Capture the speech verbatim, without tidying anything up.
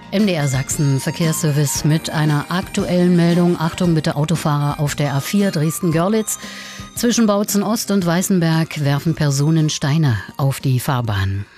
M D R Sachsen Verkehrsservice mit einer aktuellen Meldung. Achtung bitte Autofahrer auf der A vier Dresden-Görlitz. Zwischen Bautzen Ost und Weißenberg werfen Personen Steine auf die Fahrbahn.